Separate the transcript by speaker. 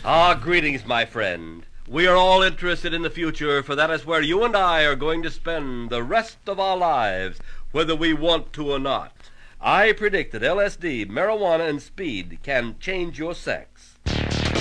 Speaker 1: Greetings, my friend. We are all interested in the future, for that is where you and I are going to spend the rest of our lives, whether we want to or not. I predict that LSD, marijuana, and speed can change your sex.